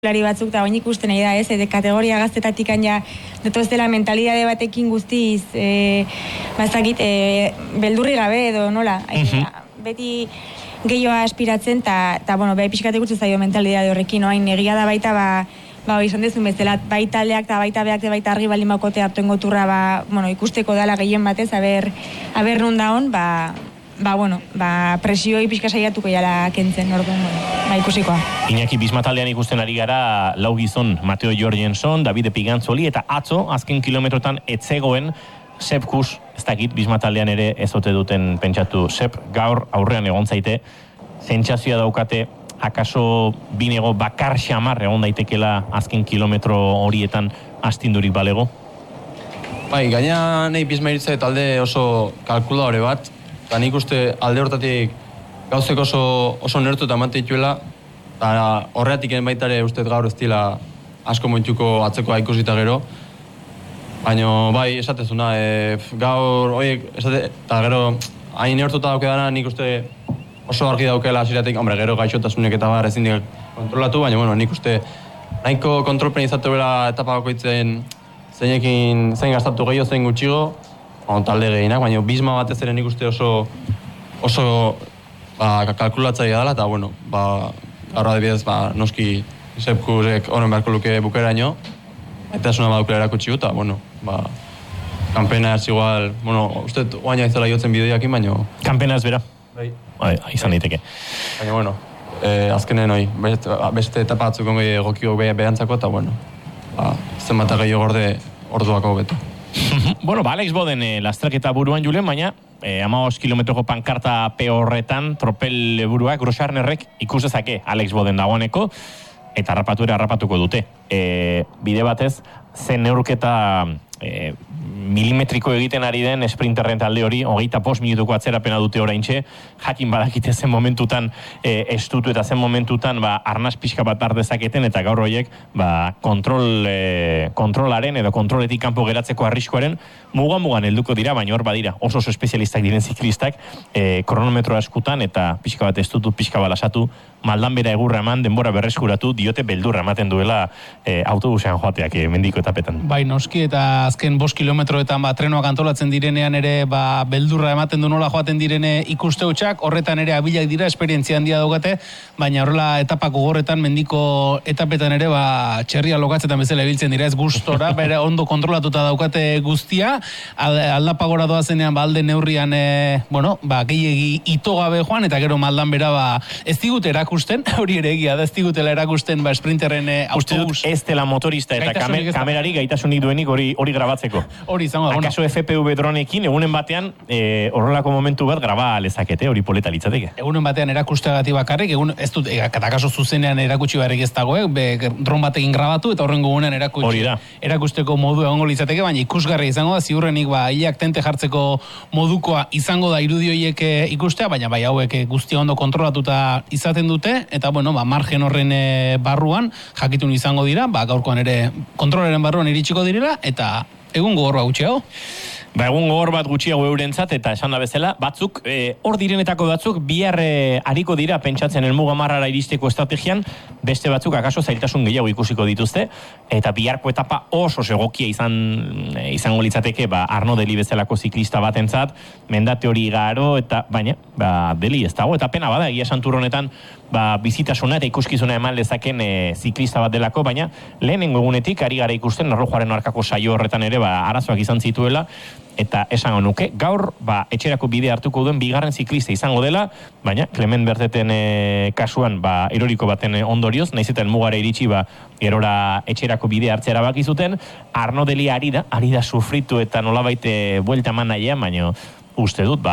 Lari batzuk da oin ikusten nahi da, ez? Kategoria gaztetatik ja detoz dela mentalidade batekin guztiz, bazakit, beldurri gabe edo nola. Beti gehiago aspiratzen, eta bueno, beha pixkate gutzu zaio mentalidade horrekin, oain egia da baita, izan dezun bezala, baita aldeak eta baita beak baita argi baldin baukote hartuen goturra, ikusteko dala gehien batez, aber nun daon, presioi pixka saiatuko jala kentzen, orduan, ikusikoa. Iñaki Bismataldean ikusten ari gara lau gizon, Mateo Jorgenson, Davide Pigantzoli, eta atzo, azken kilometrotan etzegoen Sepp Kuss, ez dakit Bismataldean ere ez ote duten pentsatu. Sepp gaur aurrean egon zaite, sentsazioa daukate, akaso binego bakar xamar egon daitekela azken kilometro horietan astindurik balego? Gaina nahi Bismairitza talde oso kalkuladore bat, eta nik uste alde hortatik gauzek oso nertu eta emate dituela, eta horreatik baitare uste gaur ez dila asko moituko atzekoa ikusita gero, baina esatezuna, gaur horiek, eta gero hain neortuta daukedana nik uste oso argi daukela hasiratik, gero gaixotasunek eta bar ezin dik kontrolatu, baina nik uste nahiko kontrolpen izatu bela etapa bakoitzen zein gastatu gehiago, zein gutxigo, talde gehienak, baina Bisma batez ere nik uste oso kalkulatzaia dela, eta gaur adibidez noski Sepp Kussek horren beharko luke bukeraino, eta esuna badukera erakutsi eta kanpena ez igual, uste guaina izela jotzen bideoakin, baina... Kanpena ez bera? Izan daiteke. Baina, azkenen beste etapa batzuk ongi egokiko behantzako, eta zenbat gehiago gorde orduako beto. Alex Boden lastraketa buruan Julen, baina 15 kilometroko pankarta pe horretan tropel buruak Grosjarnerrek ikusezake Alex Boden dagoeneko, eta harrapatuko dute. Bide batez, zen neurketa milimetriko egiten ari den sprinterren talde hori, 25 minutuko atzerapena dute oraintxe, jakin badakite zen momentutan estutu eta zen momentutan arnaz pixka bat bar dezaketen, eta gaur horiek kontrolaren edo kontroletik kanpo geratzeko arriskuaren mugan helduko dira, baina hor badira oso espezialistak diren ziklistak, kronometroa eskutan eta pixka bat estutu, pixka balasatu, maldan bera egurra eman, denbora berreskuratu, diote beldurra ematen duela autobusean joateak mendiko etapetan. Noski, eta azken 5 kilometroetan trenoak antolatzen direnean ere beldurra ematen du nola joaten direne ikuste hutsak, horretan ere abilak dira, esperientzia handia daukate, baina horrela etapako gorretan, mendiko etapetan ere txerria lokatzetan bezala ibiltzen dira, ez gustora, bere ondo kontrolatuta daukate guztia, aldapagora doazenean alde neurrian, gehiegi ito gabe joan, eta gero maldan bera ez digute erakusten, hori ere egia da, ez digutela erakusten sprinterren autobus. Ez dela motorista eta kamerari gaitasunik duenik hori grabatzeko. Hori izango da. Akaso FPV dronekin, egunen batean horrelako momentu bat graba lezakete, hori poleta litzateke. Egunen batean erakusteagatik bakarrik, ez dut, akaso zuzenean erakutsi barrik ez dago, dron batekin grabatu eta horrengo egunean erakusteko modu egongo litzateke, baina ikusgarri izango da, ziurrenik hilak tente jartzeko modukoa izango da irudioiek ikustea, baina hauek guztia ondo kontrolatuta izaten dute, eta margen horren barruan jakitun izango dira, gaurkoan ere kontrolaren barruan iritsiko direla, eta egun gogor gutxiago. Egun gogor bat gutxiago eurentzat, eta esan da bezala, batzuk, hor direnetako batzuk, bihar hariko dira pentsatzen helmuga marrara iristeko estrategian, beste batzuk akaso zailtasun gehiago ikusiko dituzte, eta biharko etapa oso segokia izango litzateke, Arno Deli bezalako ziklista batentzat, mendate hori garo, eta baina, Deli ez dago, eta pena bada, egia santur honetan, bizitasuna eta ikuskizuna eman lezaken ziklista bat delako, baina lehenengo egunetik ari gara ikusten Arrojoaren arkako saio horretan ere arazoak izan zituela, eta esango nuke, gaur etxerako bide hartuko duen bigarren ziklista izango dela, baina Clement Berteten kasuan eroriko baten ondorioz, naiz eta helmugara iritsi erora etxerako bide hartzera baki zuten, Arno Deli ari da sufritu eta nolabait buelta eman nahian, baina uste dut,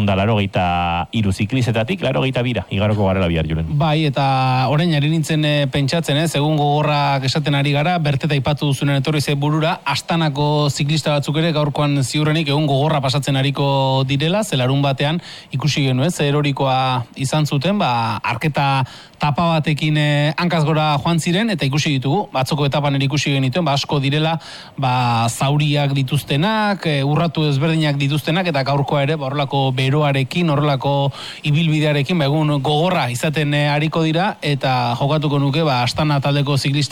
183 ziklizetatik, 82 igaroko garela bihar Julen. Eta orain ari nintzen pentsatzen, egun gogorrak esaten ari gara, Berteta aipatu duzunen etorri ze burura, Astanako ziklista batzuk ere gaurkoan ziurrenik egun gogorra pasatzen ariko direla, zelarun batean ikusi genuen, erorikoa izan zuten, arketa tapa batekin hankaz gora joan ziren, eta ikusi ditugu, batzoko etapan ere ikusi genituen, asko direla, zauriak dituztenak, urratu ezberdinak dituztenak, eta gaurkoa ere, horrelako beroarekin, horrelako ibilbidearekin, egun gogorra izaten ariko dira, eta jokatuko nuke, Astana taldeko ziklista